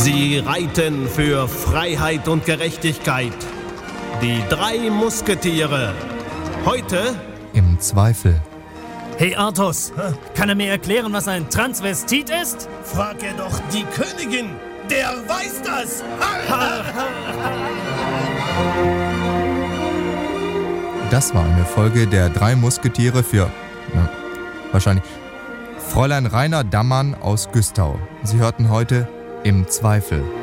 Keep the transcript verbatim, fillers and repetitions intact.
Sie reiten für Freiheit und Gerechtigkeit. Die drei Musketiere. Heute im Zweifel. Hey Artus, Hä? Kann er mir erklären, was ein Transvestit ist? Frag er doch die Königin. Der weiß das. Das war eine Folge der drei Musketiere für, na, wahrscheinlich, Fräulein Rainer Dammann aus Güstau. Sie hörten heute Im Zweifel.